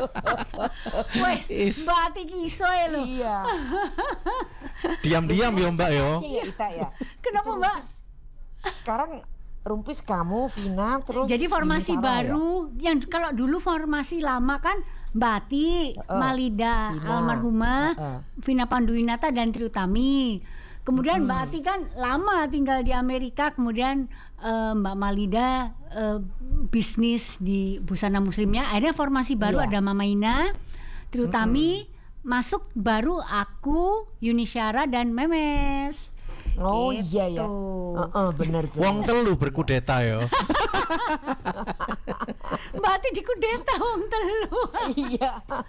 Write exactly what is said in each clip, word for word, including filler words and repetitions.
Wes, Mbak Ati iso ya lho. Iya. Diam-diam ya Mbak yo. Ya, Ita, ya. Kenapa Itu Mbak? Rumpis, sekarang Rumpis kamu, Vina, terus Jadi formasi Yuni Sarah, baru ya? Yang kalau dulu formasi lama kan Mbak Ati, Uh, Malida, Vina. almarhumah, Uh, uh. Vina Panduwinata dan Triutami. Kemudian Hmm. Mbak Ati kan lama tinggal di Amerika, kemudian eh, Mbak Malida eh, bisnis di busana muslimnya. Akhirnya formasi baru Iya. ada Mama Ina, Triutami, masuk baru aku, Yuni Syara dan Memes. Oh Gitu. iya ya. Heeh, benar benar. Wong telu berkudeta yo. Mbak Ati dikudeta wong telu. Iya.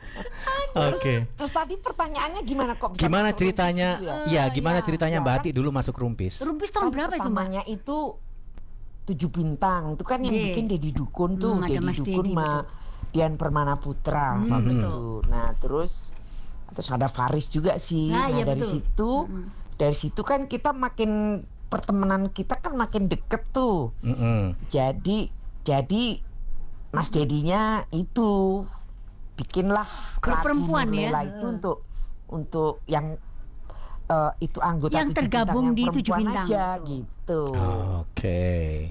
Oke. Terus tadi pertanyaannya gimana kok bisa Gimana masuk ceritanya? Rumpis itu ya? Iya, gimana ya. ceritanya Ya, Mbak kan? Ati dulu masuk Rumpis? Rumpis Kan tahun berapa itu Mbak? pertamanya itu tujuh bintang. Itu kan yang Iya. bikin Dedi Dukun tuh, Hmm, ada Dedi Mas Dukun Dedi, sama betul. Dian Permana Putra Hmm, waktu betul. itu. Nah, terus terus ada Faris juga sih. Nah, Nah, iya, dari betul. situ Mm-mm. dari situ kan kita makin pertemanan kita kan makin deket tuh. Mm-mm. Jadi jadi Mas Dedinya itu bikinlah Grup lagu perempuan ya? Nurlela itu untuk untuk yang eh, itu anggota Yang tujuh tergabung bintang, di yang tujuh perempuan bintang. aja Betul. gitu. Oke.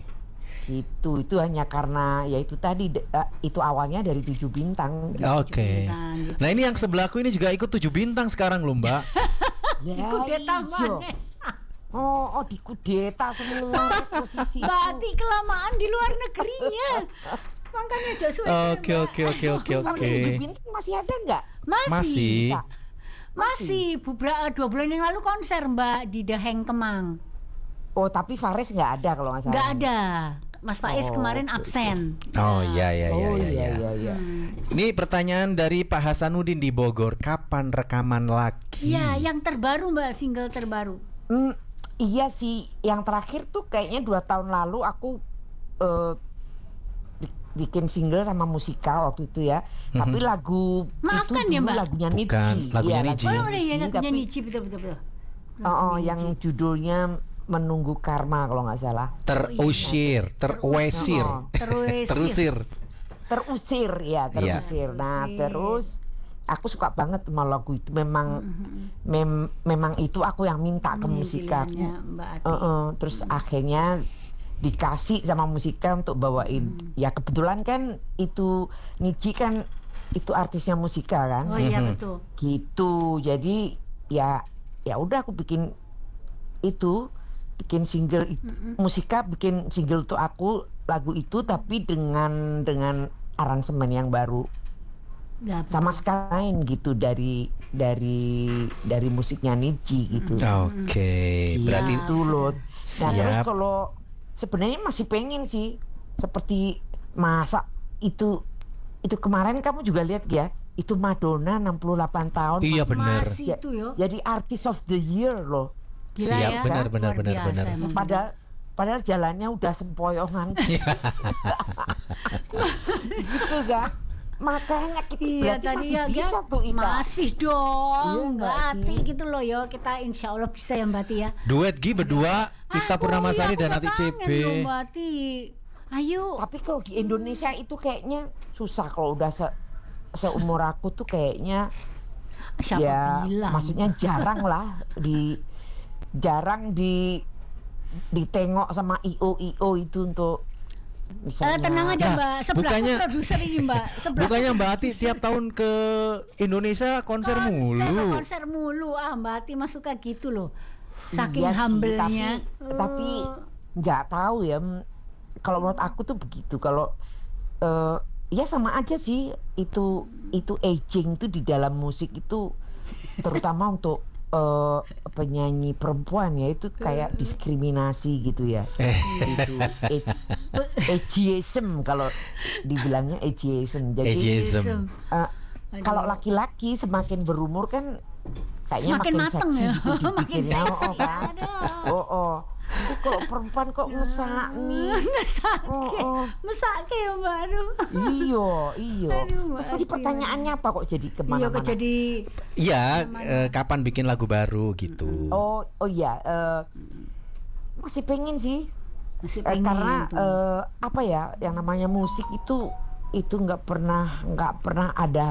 Gitu itu hanya karena ya itu tadi de- eh, itu awalnya dari tujuh bintang. Oke. bintang, gitu. Nah, ini yang sebelahku ini juga ikut tujuh bintang sekarang loh, Mbak. Ya, Dikudeta iya. maneh. Oh, oh dikudeta semua posisi. Mbak Ati kelamaan di luar negerinya. Makanya jauh suwe Oke, oke, oke, oke, oke. tujuh bintang masih ada nggak? Masih. Masih. Kak? Masih. Bubra, dua bulan yang lalu konser Mbak di The Hang Kemang. Oh, tapi Faris nggak ada kalau nggak salah. Nggak ada. Mas Faiz Oh, kemarin oke, absen. Oh, iya iya iya Oh iya. iya iya. iya iya. Hmm. Ini pertanyaan dari Pak Hasanuddin di Bogor. Kapan rekaman lagi? Iya, yang terbaru Mbak, single terbaru. Hmm, iya sih, yang terakhir tuh kayaknya dua tahun lalu aku eh, bi- bikin single sama Musika waktu itu ya. Tapi lagu Maafkan itu ya, dulu Mbak? lagunya Bukan, Niji. lagunya Iya, Niji. Oh, iya, lagunya tapi Niji, betul betul betul. oh, oh, Lagunya yang Niji. judulnya Menunggu Karma kalau nggak salah. Terusir, terwesir, Oh, Terusir. terusir. Terusir ya, terusir. Nah, Terusir. terus aku suka banget sama lagu itu. Memang mem- memang itu aku yang minta ke Ini Musika. pilihannya Mbak Ati. Uh, uh, terus akhirnya dikasih sama Musika untuk bawain. Ya kebetulan kan itu Niji kan itu artisnya Musika kan. Oh iya Mhm. betul. Gitu. Jadi ya ya udah aku bikin itu bikin single itu. Musika bikin single untuk aku lagu itu tapi dengan dengan aransemen yang baru. Ya, Sama sekali lain gitu dari dari dari musiknya Niji gitu. Oke, berarti itu loh. Nah, terus siap. kalau sebenarnya masih pengen sih seperti masa itu itu kemarin kamu juga lihat ya, itu Madonna enam puluh delapan tahun Iya masih bener. Masih ja- itu yo. jadi artist of the year loh. Gila Siap, ya. benar, benar, Luar benar, biasa benar. emang. Padahal padahal jalannya udah sempoyongan gitu kan. Makanya kita Iya berarti tadi masih ya bisa kan? tuh Ita. Masih dong Iya, Mbak nggak Ati sih? gitu loh yo. Kita insya Allah bisa ya Mbak Ati ya. Duet Gi berdua, Ita Aku, Purnamasari iya, dan aku Ati udah C B. kangen loh, Mbak Ati. Ayo. Tapi kalau di Indonesia itu kayaknya susah kalau udah se seumur aku tuh kayaknya Siapa ya bilang? maksudnya jarang lah di jarang di ditengok sama I O I O itu untuk Eh, misalnya tenang aja Nah, Mbak. Sebelah bukannya- produser ini Mbak. Sebelah Bukannya Mbak Ati tiap tahun ke Indonesia konser mulu. konser mulu ah Mbak Ati masuk kayak gitu loh. Saking Iya sih, humble-nya. tapi tapi nggak tahu ya m- kalau menurut aku tuh begitu kalau eh, ya sama aja sih itu itu aging tuh di dalam musik itu terutama untuk eh, penyanyi perempuan ya itu kayak diskriminasi gitu ya. Eh, Itu ag- ageism kalau dibilangnya ageism. Jadi Ageism. eh, kalau laki-laki semakin berumur kan kayaknya Semakin makin mateng seksi ya. gitu Makin dipikirnya. Oh, seksi, oh, kan? aduh. Oh, oh. Tapi kalau perempuan kok ngesak nih. Mesake. Oh, oh. Mesake ya Mbak. Aduh. Iyo, iyo. Aduh, Mbak Terus tadi Ati. pertanyaannya apa kok jadi Iya kemana-mana? kok jadi Iya, eh, kapan bikin lagu baru gitu. Oh, oh iya. eh, masih pengen sih. masih Eh, pengen karena tuh. eh, apa ya, yang namanya musik itu itu nggak pernah nggak pernah ada